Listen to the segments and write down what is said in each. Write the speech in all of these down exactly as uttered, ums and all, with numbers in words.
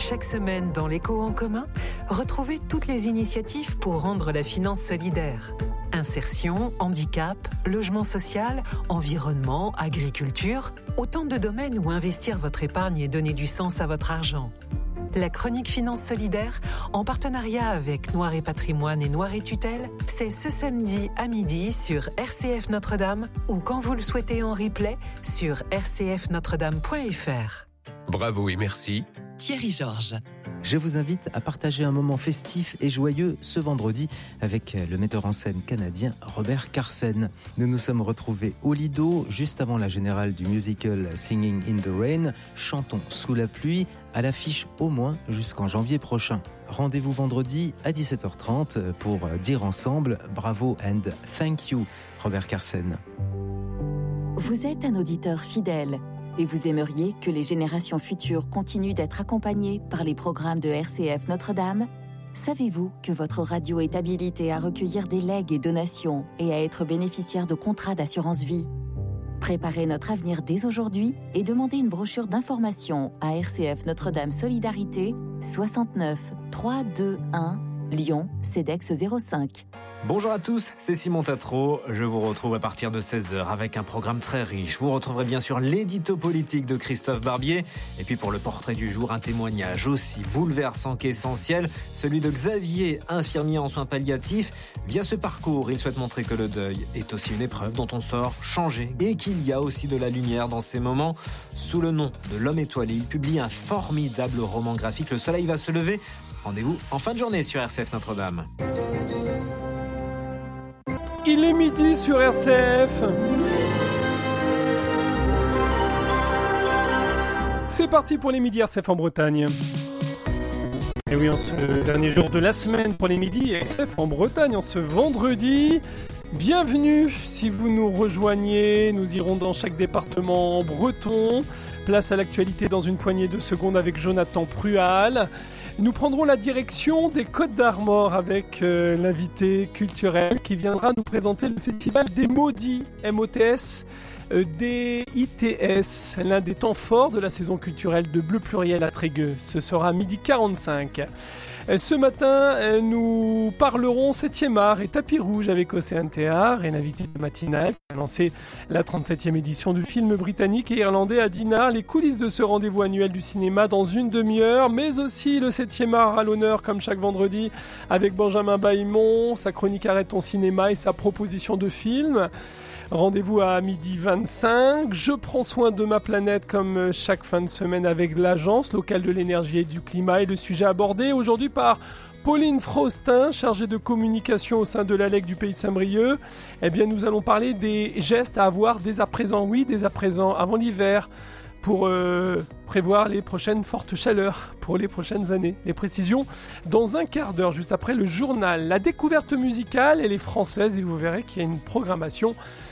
Chaque semaine dans l'Écho en commun, retrouvez toutes les initiatives pour rendre la finance solidaire. Insertion, handicap, logement social, environnement, agriculture, autant de domaines où investir votre épargne et donner du sens à votre argent. La chronique Finance Solidaire, en partenariat avec Noir et Patrimoine et Noir et Tutelle, c'est ce samedi à midi sur R C F Notre-Dame ou quand vous le souhaitez en replay sur r c f notre dame point f r. Bravo et merci, Thierry Georges. Je vous invite à partager un moment festif et joyeux ce vendredi avec le metteur en scène canadien Robert Carsen. Nous nous sommes retrouvés au Lido juste avant la générale du musical Singing in the Rain, Chantons sous la pluie, à l'affiche au moins jusqu'en janvier prochain. Rendez-vous vendredi à dix-sept heures trente pour dire ensemble bravo and thank you Robert Carsen. Vous êtes un auditeur fidèle et vous aimeriez que les générations futures continuent d'être accompagnées par les programmes de R C F Notre-Dame ? Savez-vous que votre radio est habilitée à recueillir des legs et donations et à être bénéficiaire de contrats d'assurance vie ? Préparez notre avenir dès aujourd'hui et demandez une brochure d'information à R C F Notre-Dame Solidarité, soixante-neuf trois cent vingt-et-un, Lyon, CEDEX zéro cinq. Bonjour à tous, c'est Simon Tatro. Je vous retrouve à partir de seize heures avec un programme très riche. Vous retrouverez bien sûr l'édito politique de Christophe Barbier. Et puis pour le portrait du jour, un témoignage aussi bouleversant qu'essentiel, celui de Xavier, infirmier en soins palliatifs. Via ce parcours, il souhaite montrer que le deuil est aussi une épreuve dont on sort changé et qu'il y a aussi de la lumière dans ces moments. Sous le nom de L'Homme étoilé, il publie un formidable roman graphique, Le soleil va se lever. Rendez-vous en fin de journée sur R C F Notre-Dame. Il est midi sur R C F. C'est parti pour les midis R C F en Bretagne. Et oui, en ce dernier jour de la semaine pour les midis R C F en Bretagne, en ce vendredi. Bienvenue si vous nous rejoignez. Nous irons dans chaque département breton. Place à l'actualité dans une poignée de secondes avec Jonathan Prual. Nous prendrons la direction des Côtes d'Armor avec euh, l'invité culturel qui viendra nous présenter le festival des Maudits, M O T S, euh, D I T S, l'un des temps forts de la saison culturelle de Bleu Pluriel à Trégueux. Ce sera à midi quarante-cinq. Euh, ce matin, euh, nous parlerons septième art et tapis rouge avec Océane Théard et l'invité matinal qui a lancé la trente-septième édition du film britannique et irlandais à Dinard. Les coulisses de ce rendez-vous annuel du cinéma dans une demi-heure, mais aussi le septième art à l'honneur comme chaque vendredi avec Benjamin Bailmont, sa chronique Arrête ton cinéma et sa proposition de film. Rendez-vous à midi vingt-cinq. Je prends soin de ma planète comme chaque fin de semaine avec l'Agence locale de l'énergie et du climat et le sujet abordé aujourd'hui par Pauline Fraustin, chargée de communication au sein de l'A L E C du Pays de Saint-Brieuc. Eh bien, nous allons parler des gestes à avoir dès à présent, oui, dès à présent, avant l'hiver, pour euh, prévoir les prochaines fortes chaleurs pour les prochaines années. Les précisions dans un quart d'heure, juste après le journal. La découverte musicale, elle est française et vous verrez qu'il y a une programmation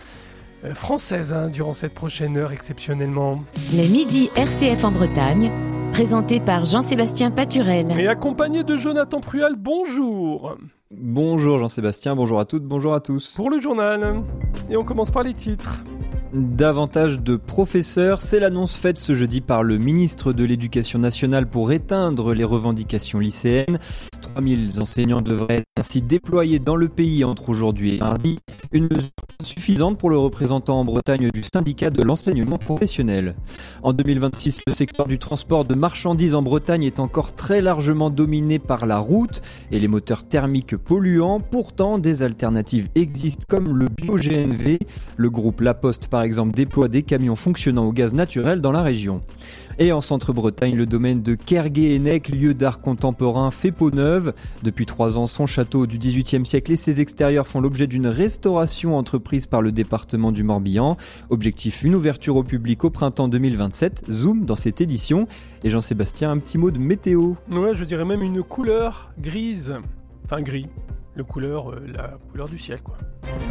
euh, française hein, durant cette prochaine heure exceptionnellement. Les midis R C F en Bretagne, présenté par Jean-Sébastien Paturel. Et accompagné de Jonathan Prual, bonjour. Bonjour Jean-Sébastien, bonjour à toutes, bonjour à tous. Pour le journal, et on commence par les titres. Davantage de professeurs, c'est l'annonce faite ce jeudi par le ministre de l'Éducation nationale pour éteindre les revendications lycéennes. trois mille enseignants devraient être ainsi déployés dans le pays entre aujourd'hui et mardi. Une mesure suffisante pour le représentant en Bretagne du syndicat de l'enseignement professionnel. En deux mille vingt-six, le secteur du transport de marchandises en Bretagne est encore très largement dominé par la route et les moteurs thermiques polluants. Pourtant, des alternatives existent comme le bio-G N V. Le groupe La Poste, par exemple, déploie des camions fonctionnant au gaz naturel dans la région. Et en Centre-Bretagne, le domaine de Kergué-Hennec, lieu d'art contemporain, fait peau neuve. Depuis trois ans, son château du dix-huitième siècle et ses extérieurs font l'objet d'une restauration entreprise par le département du Morbihan. Objectif, une ouverture au public au printemps deux mille vingt-sept. Zoom dans cette édition. Et Jean-Sébastien, un petit mot de météo. Ouais, je dirais même une couleur grise. Enfin, gris. Le couleur, euh, la couleur du ciel, quoi.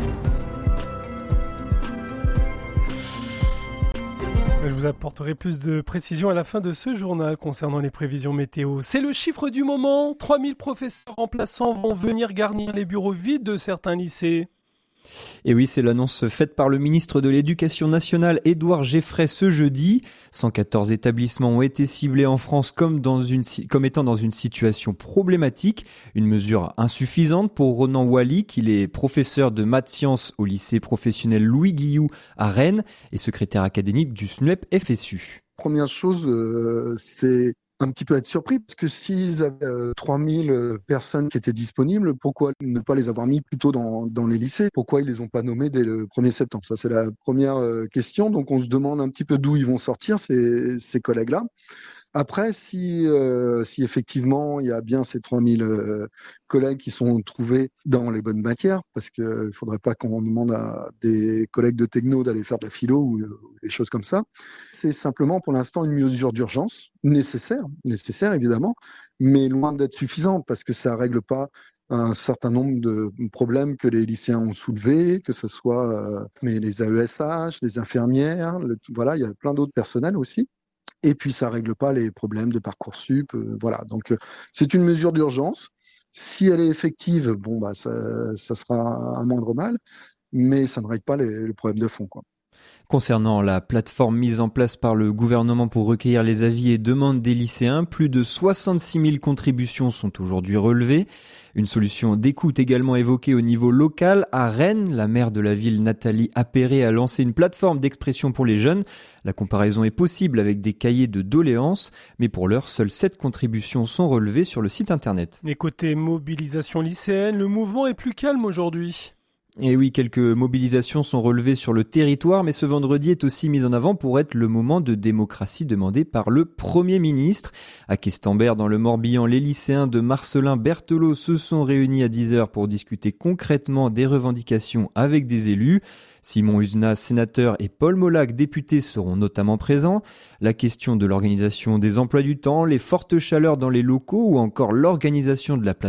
Je vous apporterai plus de précisions à la fin de ce journal concernant les prévisions météo. C'est le chiffre du moment. trois mille professeurs remplaçants vont venir garnir les bureaux vides de certains lycées. Et oui, c'est l'annonce faite par le ministre de l'Éducation nationale, Édouard Geffray, ce jeudi. cent quatorze établissements ont été ciblés en France comme, dans une, comme étant dans une situation problématique. Une mesure insuffisante pour Ronan Wally, qu'il est professeur de maths sciences au lycée professionnel Louis Guillou à Rennes et secrétaire académique du S N U E P F S U. Première chose, euh, c'est un petit peu être surpris, parce que s'ils avaient euh, trois mille personnes qui étaient disponibles, pourquoi ne pas les avoir mis plutôt dans, dans les lycées ? Pourquoi ils les ont pas nommés dès le premier septembre ? Ça, c'est la première euh, question. Donc, on se demande un petit peu d'où ils vont sortir, ces, ces collègues-là. Après, si, euh, si effectivement il y a bien ces trois mille euh, collègues qui sont trouvés dans les bonnes matières, parce qu'il ne faudrait pas qu'on demande à des collègues de techno d'aller faire de la philo ou euh, des choses comme ça, c'est simplement pour l'instant une mesure d'urgence nécessaire, nécessaire évidemment, mais loin d'être suffisante, parce que ça ne règle pas un certain nombre de problèmes que les lycéens ont soulevés, que ce soit euh, mais les A E S H, les infirmières, le, voilà, il y a plein d'autres personnels aussi. Et puis, ça ne règle pas les problèmes de Parcoursup. Euh, voilà. Donc, euh, c'est une mesure d'urgence. Si elle est effective, bon, bah, ça, ça sera un moindre mal, mais ça ne règle pas les, les problèmes de fond, quoi. Concernant la plateforme mise en place par le gouvernement pour recueillir les avis et demandes des lycéens, plus de soixante-six mille contributions sont aujourd'hui relevées. Une solution d'écoute également évoquée au niveau local. À Rennes, la maire de la ville, Nathalie Appéré, a lancé une plateforme d'expression pour les jeunes. La comparaison est possible avec des cahiers de doléances, mais pour l'heure, seules sept contributions sont relevées sur le site internet. Et côté mobilisation lycéenne, le mouvement est plus calme aujourd'hui. Et oui, quelques mobilisations sont relevées sur le territoire, mais ce vendredi est aussi mis en avant pour être le moment de démocratie demandé par le Premier ministre. À Questembert, dans le Morbihan, les lycéens de Marcelin Berthelot se sont réunis à dix heures pour discuter concrètement des revendications avec des élus. Simon Uznas, sénateur, et Paul Molac, député, seront notamment présents. La question de l'organisation des emplois du temps, les fortes chaleurs dans les locaux ou encore l'organisation de la plateforme